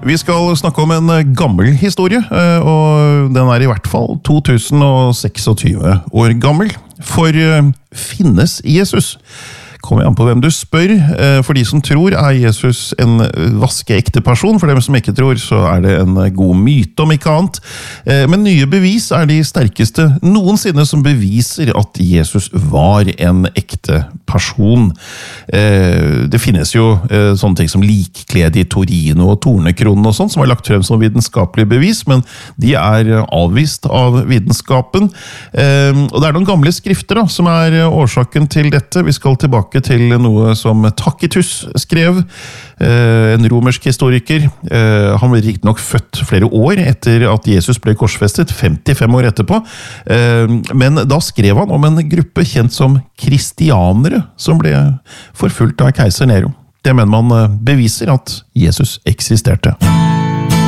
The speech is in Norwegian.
Vi skal snakke om en gammel historie, og den er i hvert fall 2026 år gammel. For finnes Jesus? Kommer an på hvem du spør. For de som tror Jesus en vaskeekte person. For dem som ikke tror, så det en god myte om ikke annet. Men nye bevis de sterkeste noensinne som beviser at Jesus var en ekte person. Det finnes jo sånne ting som likklede i Torino og tornekronen og sånt, som lagt frem som vitenskapelig bevis, men de avvist av vitenskapen. Og det noen gamle skrifter da, som årsaken til dette. Vi skal tilbake til noe som Tacitus skrev, en romersk historiker. Han ble riktig nok født flere år etter at Jesus ble korsfestet, 55 år etterpå. Men da skrev han om en gruppe kjent som kristianere, som ble forfulgt av keiser Nero. Det mener man beviser at Jesus eksisterte.